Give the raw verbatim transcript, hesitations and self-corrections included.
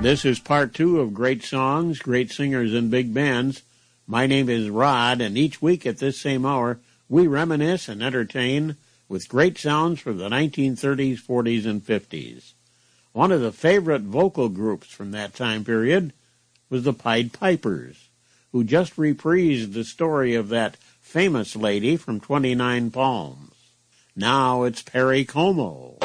This is part two of Great Songs, Great Singers, and Big Bands. My name is Rod, and each week at this same hour, we reminisce and entertain with great sounds from the nineteen thirties, forties, and fifties. One of the favorite vocal groups from that time period was the Pied Pipers, who just reprised the story of that famous lady from twenty-nine Palms. Now it's Perry Como.